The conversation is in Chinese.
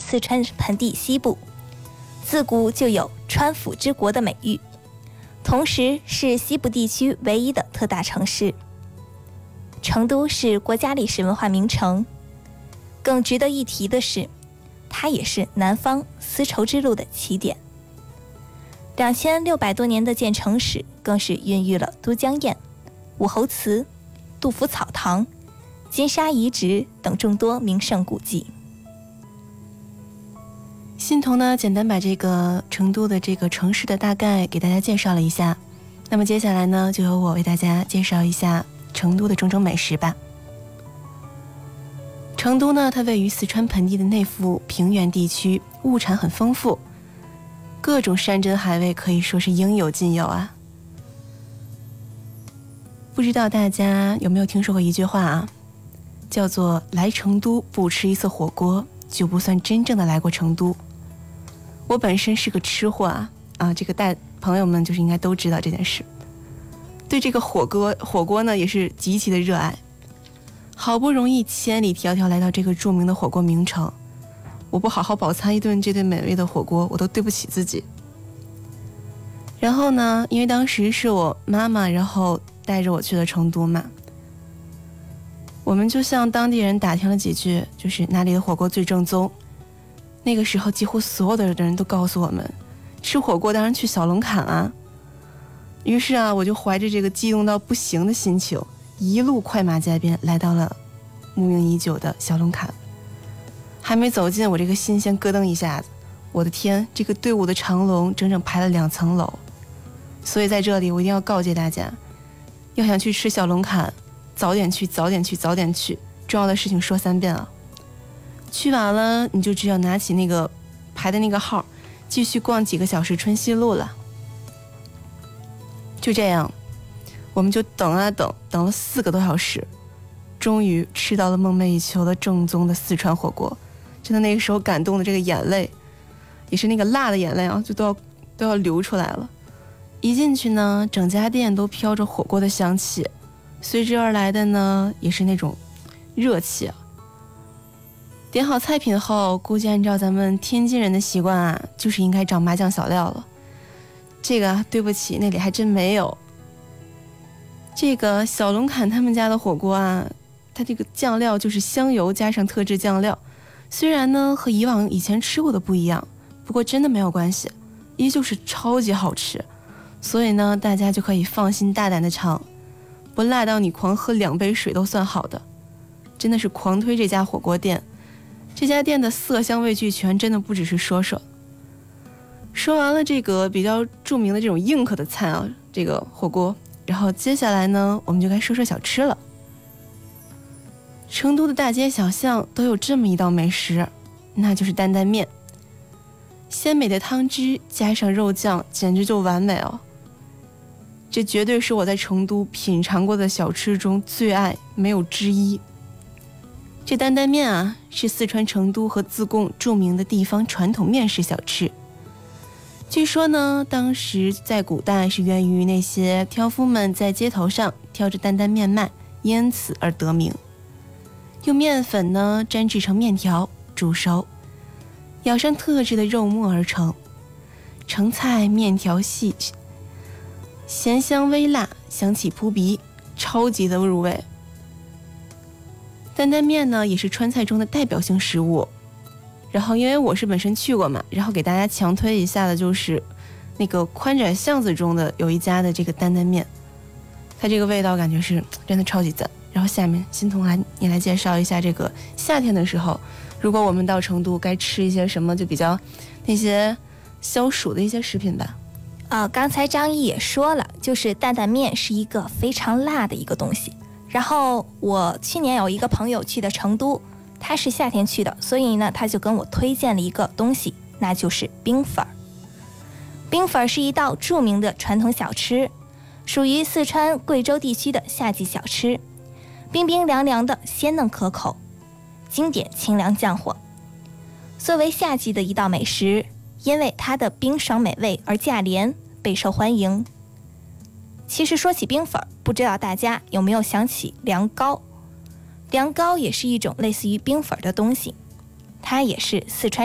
四川盆地西部，自古就有川府之国的美誉，同时是西部地区唯一的特大城市。成都是国家历史文化名城，更值得一提的是，它也是南方丝绸之路的起点。2600多年的建成史，更是孕育了都江堰、武侯祠、杜甫草堂、金沙遗址等众多名胜古迹。 欣桐呢，简单把这个成都的这个城市的大概给大家介绍了一下。那么接下来呢，就由我为大家介绍一下成都的种种美食吧。成都呢，它位于四川盆地的内腹平原地区，物产很丰富，各种山珍海味可以说是应有尽有啊。不知道大家有没有听说过一句话啊，叫做来成都不吃一次火锅就不算真正的来过成都。我本身是个吃货啊，这个大朋友们就是应该都知道这件事，对这个火锅呢也是极其的热爱。好不容易千里迢迢来到这个著名的火锅名城，我不好好饱餐一顿这顿美味的火锅，我都对不起自己。然后呢，因为当时是我妈妈然后带着我去了成都嘛，我们就向当地人打听了几句，就是哪里的火锅最正宗。那个时候几乎所有的人都告诉我们，吃火锅当然去小龙坎啊。于是啊，我就怀着这个激动到不行的心情，一路快马加鞭来到了慕名已久的小龙坎。还没走近，我这个心先咯噔一下子，我的天，这个队伍的长龙整整排了2层楼。所以在这里我一定要告诫大家，要想去吃小龙坎，早点去，早点去，早点去，重要的事情说3遍啊。去晚了你就只有拿起那个排的那个号，继续逛几个小时春熙路了。就这样，我们就等啊等了4个多小时，终于吃到了梦寐以求的正宗的四川火锅。真的那个时候感动的这个眼泪，也是那个辣的眼泪啊，就都要流出来了。一进去呢，整家店都飘着火锅的香气，随之而来的呢也是那种热气啊。点好菜品后，估计按照咱们天津人的习惯啊，就是应该找麻酱小料了。这个对不起，那里还真没有。这个小龙坎他们家的火锅啊，它这个酱料就是香油加上特制酱料，虽然呢和以前吃过的不一样，不过真的没有关系，依旧是超级好吃。所以呢，大家就可以放心大胆的尝，不辣到你狂喝2杯水都算好的。真的是狂推这家火锅店，这家店的色香味俱全，真的不只是说说。说完了这个比较著名的这种硬核的菜啊，这个火锅，然后接下来呢，我们就该说说小吃了。成都的大街小巷都有这么一道美食，那就是担担面。鲜美的汤汁加上肉酱，简直就完美哦。这绝对是我在成都品尝过的小吃中最爱，没有之一。这担担面啊，是四川成都和自贡著名的地方传统面食小吃。据说呢，当时在古代是源于那些挑夫们在街头上挑着担担面卖，因此而得名。用面粉呢粘制成面条，煮熟，舀上特制的肉末而成。成菜面条细，咸香微辣，香气扑鼻，超级的入味。担担面呢也是川菜中的代表性食物。然后因为我是本身去过嘛，然后给大家强推一下的就是那个宽窄巷子中的有一家的这个担担面，它这个味道感觉是真的超级赞。然后下面欣桐你来介绍一下这个夏天的时候，如果我们到成都该吃一些什么就比较那些消暑的一些食品吧。 刚才张毅也说了，就是担担面是一个非常辣的一个东西。然后我去年有一个朋友去的成都，他是夏天去的，所以呢他就跟我推荐了一个东西，那就是冰粉。冰粉是一道著名的传统小吃，属于四川贵州地区的夏季小吃，冰冰凉凉的，鲜嫩可口，经典清凉降火。作为夏季的一道美食，因为它的冰爽美味而价廉，备受欢迎。其实说起冰粉，不知道大家有没有想起凉糕？凉糕也是一种类似于冰粉的东西，它也是四川